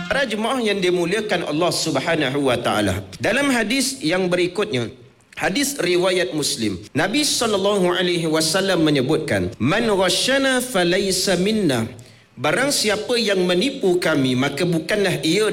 Para jemaah yang dimuliakan Allah Subhanahu wa taala. Dalam hadis yang berikutnya, hadis riwayat Muslim, Nabi sallallahu alaihi wasallam menyebutkan, "Man ghasyana falaysa minna." Barang siapa yang menipu kami, maka bukanlah ia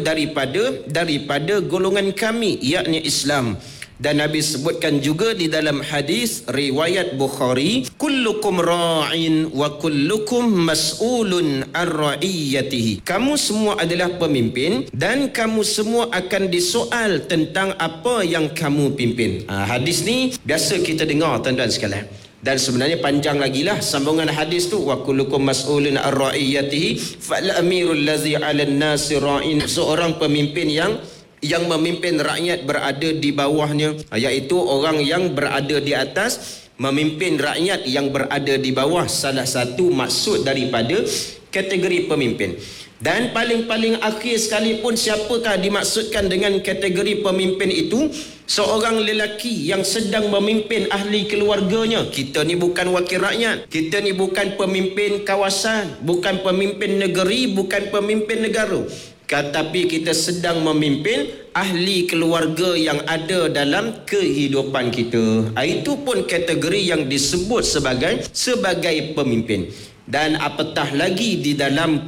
daripada golongan kami, yakni Islam. Dan Nabi sebutkan juga di dalam hadis riwayat Bukhari, kullukum ra'in wa kullukum mas'ulun an ra'iyatihi. Kamu semua adalah pemimpin dan kamu semua akan disoal tentang apa yang kamu pimpin. Hadis ni biasa kita dengar tuan-tuan sekalian. Dan sebenarnya panjang lagi lah sambungan hadis tu, wa kullukum mas'ulun an ra'iyatihi fal amirul ladzi 'alan nasi ra'in. Seorang pemimpin yang memimpin rakyat berada di bawahnya, iaitu orang yang berada di atas memimpin rakyat yang berada di bawah, salah satu maksud daripada kategori pemimpin. Dan paling-paling akhir sekalipun, siapakah dimaksudkan dengan kategori pemimpin itu? Seorang lelaki yang sedang memimpin ahli keluarganya. Kita ni bukan wakil rakyat, kita ni bukan pemimpin kawasan, bukan pemimpin negeri, bukan pemimpin negara, tetapi kita sedang memimpin ahli keluarga yang ada dalam kehidupan kita. Itu pun kategori yang disebut sebagai pemimpin. Dan apatah lagi di dalam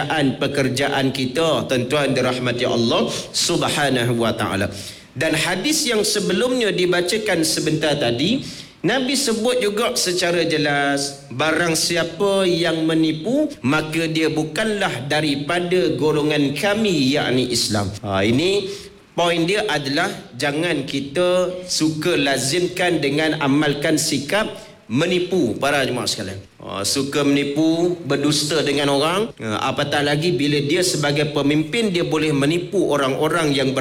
pekerjaan kita, tuan-tuan dirahmati Allah Subhanahu wa taala. Dan hadis yang sebelumnya dibacakan sebentar tadi, Nabi sebut juga secara jelas, barang siapa yang menipu, maka dia bukanlah daripada golongan kami, yakni Islam. Ini poin dia adalah jangan kita suka lazimkan dengan amalkan sikap menipu para jemaah sekalian. Suka menipu, berdusta dengan orang, apatah lagi bila dia sebagai pemimpin dia boleh menipu orang-orang yang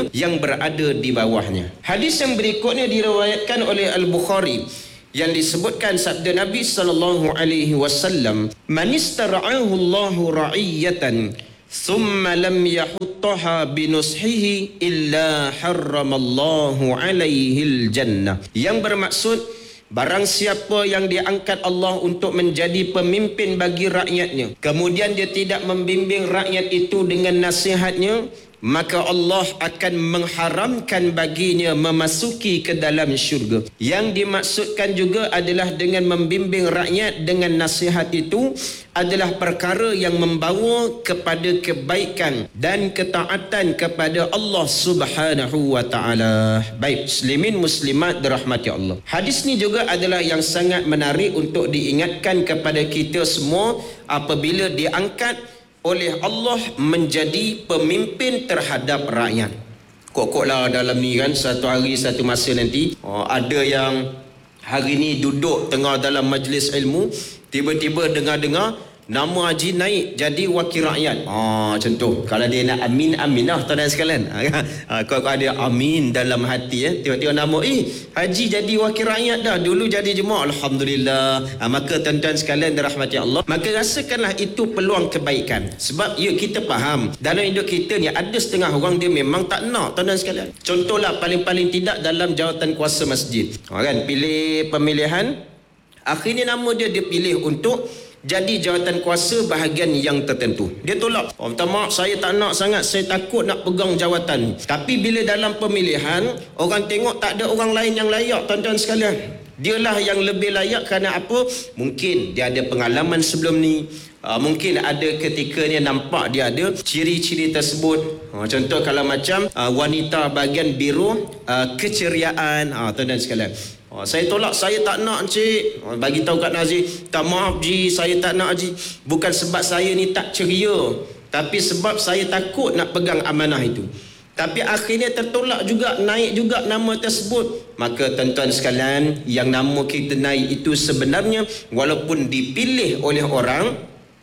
berada di bawahnya. Hadis yang berikutnya diriwayatkan oleh Al-Bukhari yang disebutkan sabda Nabi sallallahu alaihi wasallam, "Man istara'ahu Allahu ra'iyatan thumma lam yahuttaha binushihi illa harramallahu alaihi al-jannah." Yang bermaksud, barang siapa yang diangkat Allah untuk menjadi pemimpin bagi rakyatnya, kemudian dia tidak membimbing rakyat itu dengan nasihatnya, maka Allah akan mengharamkan baginya memasuki ke dalam syurga. Yang dimaksudkan juga adalah dengan membimbing rakyat dengan nasihat itu adalah perkara yang membawa kepada kebaikan dan ketaatan kepada Allah Subhanahu wa taala. Baik, muslimin muslimat dirahmati Allah. Hadis ni juga adalah yang sangat menarik untuk diingatkan kepada kita semua apabila diangkat oleh Allah menjadi pemimpin terhadap rakyat. Kokoklah dalam ni kan, satu hari satu masa nanti ada yang hari ni duduk tengah dalam majlis ilmu, tiba-tiba dengar-dengar nama Haji naik jadi wakil rakyat. Macam tu. Kalau dia nak amin, aminah tuan-tuan sekalian. Kalau ada amin dalam hati, tiba-tiba nama Haji jadi wakil rakyat dah, dulu jadi jemaah, alhamdulillah. Maka tuan-tuan sekalian dirahmati Allah, maka rasakanlah itu peluang kebaikan. Sebab kita faham dalam hidup kita ni ada setengah orang dia memang tak nak, tuan-tuan sekalian. Contohlah paling-paling tidak dalam jawatan kuasa masjid, kan, pilih pemilihan, akhirnya nama dia pilih untuk jadi jawatan kuasa bahagian yang tertentu. Dia tolak. Minta maaf, saya tak nak sangat, saya takut nak pegang jawatan. Tapi bila dalam pemilihan, orang tengok tak ada orang lain yang layak, tuan-tuan sekalian, dialah yang lebih layak. Kerana apa? Mungkin dia ada pengalaman sebelum ni, mungkin ada ketikanya nampak dia ada ciri-ciri tersebut. Contoh kalau macam wanita bahagian biru, keceriaan, tuan-tuan sekalian, saya tolak, saya tak nak cik. Bagi tahu kat Nazir, tak maaf Ji, saya tak nak Ji. Bukan sebab saya ni tak ceria, tapi sebab saya takut nak pegang amanah itu. Tapi akhirnya tertolak juga, naik juga nama tersebut. Maka tuan-tuan sekalian, yang nama kita naik itu sebenarnya walaupun dipilih oleh orang,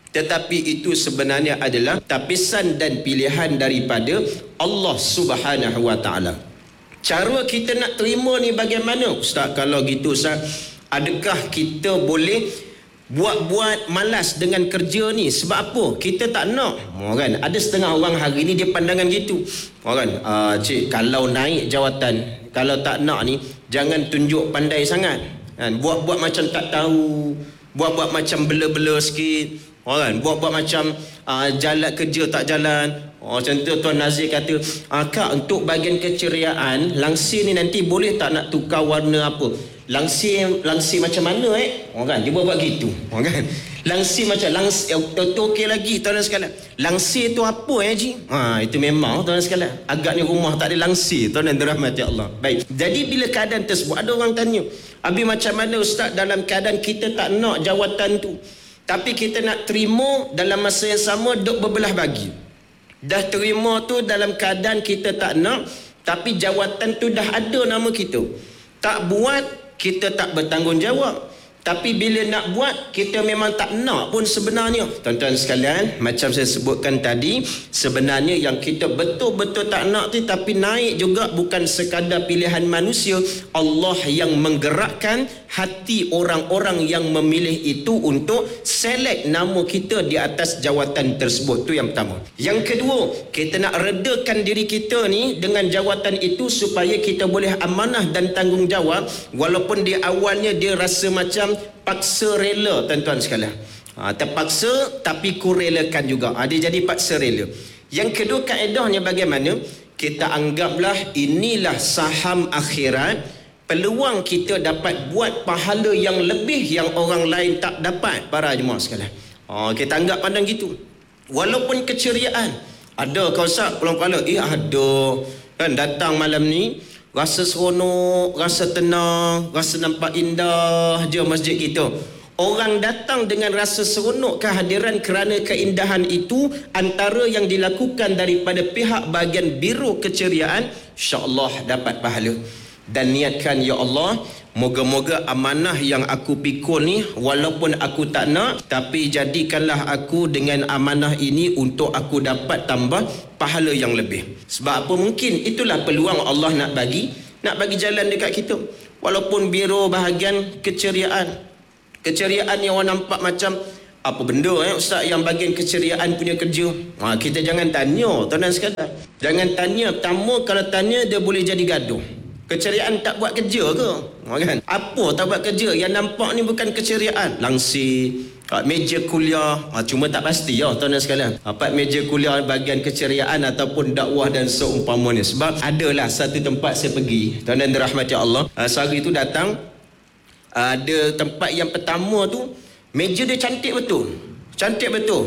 tetapi itu sebenarnya adalah tapisan dan pilihan daripada Allah Subhanahu wa taala. Cara kita nak terima ni bagaimana? Ustaz, kalau gitu Ustaz, adakah kita boleh buat malas dengan kerja ni? Sebab apa? Kita tak nak. Kan? Ada setengah orang hari ni dia pandangan gitu. Kan? Cik, kalau naik jawatan, kalau tak nak ni, jangan tunjuk pandai sangat. Kan? Buat-buat macam tak tahu, buat-buat macam bela-bela sikit. Kan buat-buat macam jalan kerja tak jalan. Contoh Tuan Nazir kata, Kak, untuk bahagian keceriaan, langsir ni nanti boleh tak nak tukar warna apa? Langsir macam mana kan dia buat gitu. Kan langsir macam tu okey lagi tuan-tuan sekalian. Langsir tu apa Ji? Itu memang tuan-tuan sekalian. Agaknya rumah tak ada langsir, tuan-tuan dirahmati Allah. Baik. Jadi bila keadaan tersebut ada orang tanya, "Abi macam mana Ustaz dalam keadaan kita tak nak jawatan tu, tapi kita nak terima dalam masa yang sama duk berbelah bagi. Dah terima tu dalam keadaan kita tak nak, tapi jawatan tu dah ada nama kita. Tak buat, kita tak bertanggungjawab. Tapi bila nak buat, kita memang tak nak pun sebenarnya." Tuan-tuan sekalian, macam saya sebutkan tadi, sebenarnya yang kita betul-betul tak nak tu, tapi naik juga bukan sekadar pilihan manusia. Allah yang menggerakkan hati orang-orang yang memilih itu untuk select nama kita di atas jawatan tersebut. Tu yang pertama. Yang kedua, kita nak redakan diri kita ni dengan jawatan itu supaya kita boleh amanah dan tanggungjawab, walaupun di awalnya dia rasa macam paksa rela, tuan-tuan sekalian. Terpaksa tapi kurelakan juga. Dia jadi paksa rela. Yang kedua, kaedahnya bagaimana? Kita anggaplah inilah saham akhirat, peluang kita dapat buat pahala yang lebih yang orang lain tak dapat, para jemaah sekalian. Kita anggap pandang gitu. Walaupun keceriaan, ada kau Ustaz pulang kepala, ada kan datang malam ni, rasa seronok, rasa tenang, rasa nampak indah je masjid kita. Orang datang dengan rasa seronok kehadiran kerana keindahan itu, antara yang dilakukan daripada pihak bahagian biro keceriaan, insya-Allah dapat pahala. Dan niatkan, ya Allah, moga-moga amanah yang aku pikul ni, walaupun aku tak nak, tapi jadikanlah aku dengan amanah ini untuk aku dapat tambah pahala yang lebih. Sebab apa? Mungkin itulah peluang Allah nak bagi jalan dekat kita. Walaupun biro bahagian keceriaan yang orang nampak macam apa benda Ustaz yang bahagian keceriaan punya kerja. Kita jangan tanya, tuan-tuan sekalian. Jangan tanya. Pertama, kalau tanya dia boleh jadi gaduh. Keceriaan tak buat kerja ke? Kan? Apa tak buat kerja? Yang nampak ni bukan keceriaan. Langsir, meja kuliah, cuma tak pasti tuan-tuan sekalian. Meja kuliah bahagian keceriaan ataupun dakwah dan seumpamanya. Sebab adalah satu tempat saya pergi, tuan-tuan dirahmati Allah. Sehari tu datang, ada tempat yang pertama tu, meja dia cantik betul.